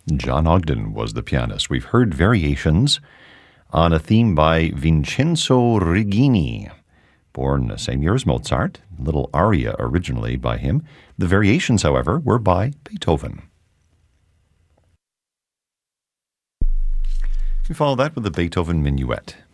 John Ogden was the pianist. We've heard variations on a theme by Vincenzo Righini, born the same year as Mozart, a little aria originally by him. The variations, however, were by Beethoven. We follow that with the Beethoven Minuet.